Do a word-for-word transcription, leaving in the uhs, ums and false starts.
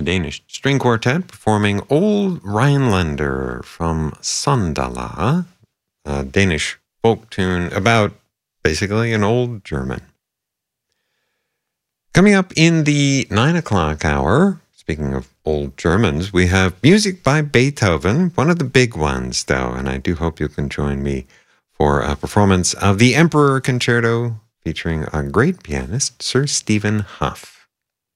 Danish String Quartet performing Old Rhinelander from Sandala, a Danish folk tune about basically an old German. Coming up in the nine o'clock hour, speaking of old Germans, we have music by Beethoven, one of the big ones, though, and I do hope you can join me for a performance of the Emperor Concerto featuring a great pianist, Sir Stephen Huff.